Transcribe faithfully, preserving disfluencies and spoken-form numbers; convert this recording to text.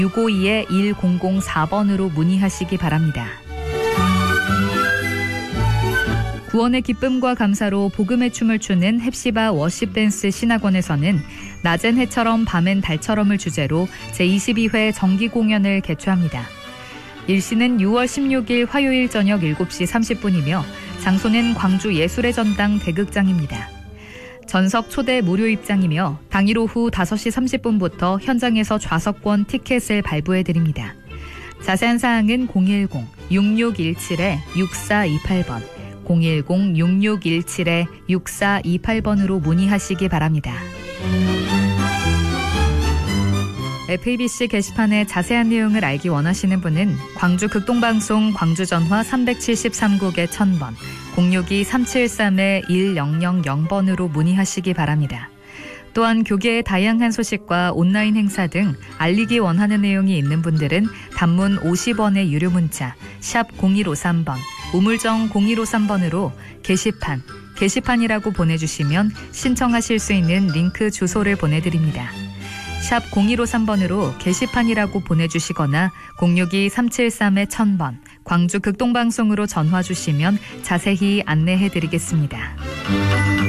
육오이 일공공사 번으로 문의하시기 바랍니다. 구원의 기쁨과 감사로 복음의 춤을 추는 헵시바 워십댄스 신학원에서는 낮엔 해처럼 밤엔 달처럼을 주제로 제이십이 회 정기 공연을 개최합니다. 일시는 유월 십육일 화요일 저녁 일곱 시 삼십 분이며 장소는 광주 예술의 전당 대극장입니다. 전석 초대 무료 입장이며 당일 오후 다섯 시 삼십 분부터 현장에서 좌석권 티켓을 발부해드립니다. 자세한 사항은 공일공 육육일칠 육사이팔 번, 공일공 육육일칠 육사이팔 번으로 문의하시기 바랍니다. 에프이비씨 게시판의 자세한 내용을 알기 원하시는 분은 광주 극동방송 광주전화 삼백칠십삼 국에 천 번, 공육이 삼칠삼 일공공 번으로 문의하시기 바랍니다. 또한 교계의 다양한 소식과 온라인 행사 등 알리기 원하는 내용이 있는 분들은 단문 오십 원의 유료 문자 샵 공일오삼 번, 우물정 공일오삼 번으로 게시판, 게시판이라고 보내주시면 신청하실 수 있는 링크 주소를 보내드립니다. 샵 공일오삼 번으로 게시판이라고 보내주시거나 공육이 삼칠삼 천 번, 광주 극동방송으로 전화 주시면 자세히 안내해드리겠습니다.